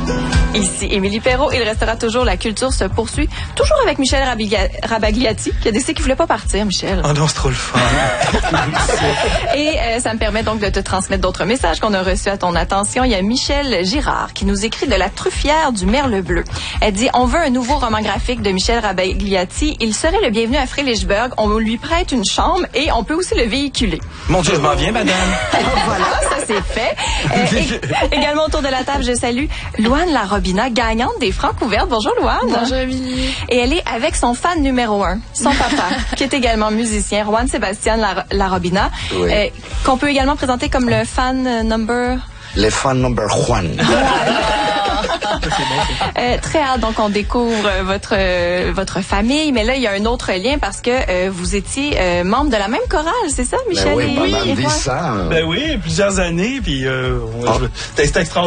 Ici Émilie Perrault, il restera toujours La culture se poursuit, toujours avec Michel Rabagliati, qui a décidé qu'il voulait pas partir, Michel. Oh non, c'est trop le fun. Et ça me permet donc de te transmettre d'autres messages qu'on a reçus à ton attention. Il y a Michel Girard qui nous écrit de La Truffière du Merle Bleu. Elle dit, on veut un nouveau roman graphique de Michel Rabagliati. Il serait le bienvenu à Frélichberg. On lui prête une chambre et on peut aussi le véhiculer. Mon Dieu, je m'en viens, madame. Voilà, ça c'est fait. Également autour de la table, je salue Louane Larobina, gagnante des Francs ouvertes. Bonjour Louane. Bonjour Émilie. Et elle est avec son fan numéro 1, son papa, qui est également musicien, Juan Sébastien Larobina, Oui. qu'on peut également présenter comme le fan number... Le fan number Juan. Très hâte, donc on découvre votre famille, mais là il y a un autre lien parce que vous étiez membre de la même chorale, c'est ça, Michel? Ben oui, pendant 10 ans. Ben oui, plusieurs années, puis c'était extraordinaire.